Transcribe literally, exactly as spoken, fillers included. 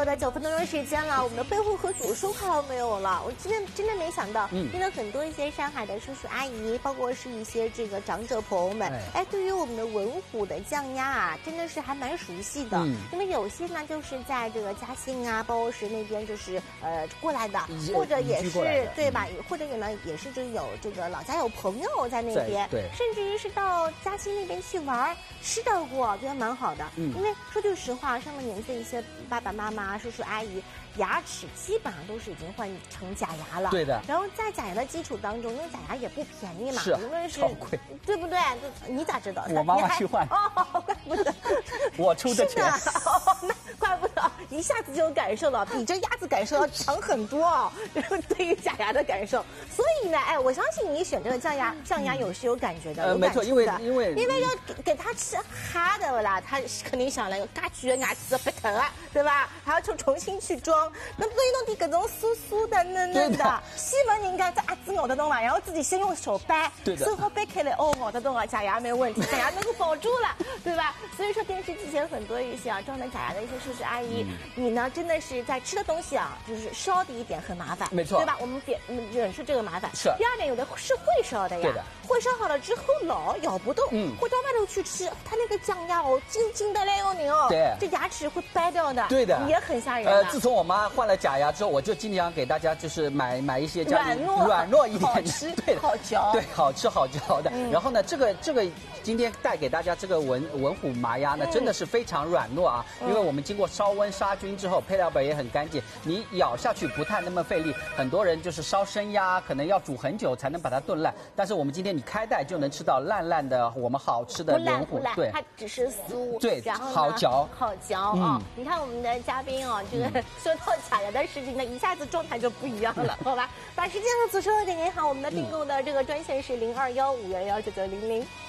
有的九分多钟时间了，我们的备货和煮说快要没有了。我今天真的没想到， 嗯， 真的很多一些上海的叔叔阿姨，包括是一些这个长者朋友们，哎，哎对于我们的文虎的酱鸭啊，真的是还蛮熟悉的。嗯，因为有些呢就是在这个嘉兴啊，包括是那边就是呃过来的，或者也是对吧？嗯、或者有呢也是就有这个老家有朋友在那边， 对， 甚至于是到嘉兴那边去玩，吃到过，觉得蛮好的。嗯，因为说句实话，上了年纪的一些爸爸妈妈、叔叔阿姨，牙齿基本上都是已经换成假牙了。 对的。 然后在假牙的基础当中，因为假牙也不便宜嘛， 是、啊， 无论是超贵， 对不对？你咋知道？ 我妈妈去换。 哦，怪不得。 我出的钱。 哦，那怪不得一下子就有感受了，比这鸭子感受要强很多哦。然后对于假牙的感受，所以呢，哎，我相信你选这个酱鸭，酱鸭有是有感觉的。 呃，没错，因为因为因为要给给他吃哈的啦，他肯定想了有嘎橘的牙齿不疼啊，对吧？还要重重新去装，那所以弄点各种酥酥的、嫩嫩的，西门人家在牙齿咬得动了，然后自己先用手掰，手好掰开来，哦，咬得动了，假牙没有问题，假牙能够保住了，对吧？所以说电视机前很多一些啊装的假牙的一些叔叔阿姨，嗯、你呢真的是在吃的东西啊，就是烧的一点很麻烦， 没错， 对吧？我们点忍受这个麻烦。 是。 第二点，有的是会烧的呀， 对的， 会烧好了之后老咬不动，嗯，会到外头去吃，它那个酱鸭哦，筋筋的嘞哟，你哦， 对， 这牙齿会掰掉的， 对的， 也很吓人。 呃，自从我妈换了假牙之后，我就经常给大家就是买买一些软糯软糯一点好吃， 对， 好嚼， 对，好吃好嚼的。嗯、然后呢，这个这个今天带给大家这个文文虎麻鸭呢，嗯、真的是非常软糯啊，嗯、因为我们经过烧温杀菌之后，配料表也很干净，你咬下去不太那么费力。很多人就是烧生鸭，可能要煮很久才能把它炖烂，但是我们今天你开袋就能吃到烂烂的我们好吃的文虎，对， 它只是酥， 对， 然后好嚼， 好嚼啊！嗯、你看我们的嘉宾哦，这个说到假牙的事情呢，一下子状态就不一样了，好吧？把时间和主持人给您好，我们的订购的这个专线是零二幺五幺幺九九零零。